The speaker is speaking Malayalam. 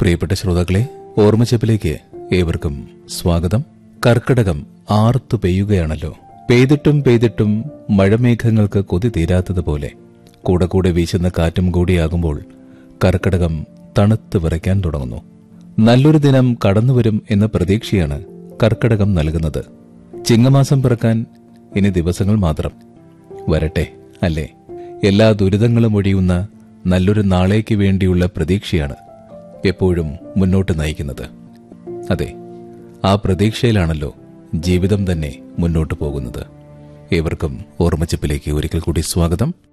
പ്രിയപ്പെട്ട ശ്രോതാക്കളെ, ഓർമ്മച്ചപ്പിലേക്ക് ഏവർക്കും സ്വാഗതം. കർക്കിടകം ആർത്തു പെയ്യുകയാണല്ലോ. പെയ്തിട്ടും പെയ്തിട്ടും മഴമേഘങ്ങൾക്ക് കൊതി തീരാത്തതുപോലെ കൂടെ കൂടെ വീശുന്ന കാറ്റും കൂടിയാകുമ്പോൾ കർക്കിടകം തണുത്ത് വിറയ്ക്കാൻ തുടങ്ങുന്നു. നല്ലൊരു ദിനം കടന്നുവരും എന്ന പ്രതീക്ഷയാണ് കർക്കിടകം നൽകുന്നത്. ചിങ്ങമാസം പിറക്കാൻ ഇനി ദിവസങ്ങൾ മാത്രം. വരട്ടെ അല്ലേ? എല്ലാ ദുരിതങ്ങളും ഒഴിയുന്ന നല്ലൊരു നാളേക്ക് വേണ്ടിയുള്ള പ്രതീക്ഷയാണ് എപ്പോഴും മുന്നോട്ട് നയിക്കുന്നത്. അതെ, ആ പ്രതീക്ഷയിലാണല്ലോ ജീവിതം തന്നെ മുന്നോട്ട് പോകുന്നത്. ഏവർക്കും ഓർമ്മച്ചപ്പിലേക്ക് ഒരിക്കൽ കൂടി സ്വാഗതം.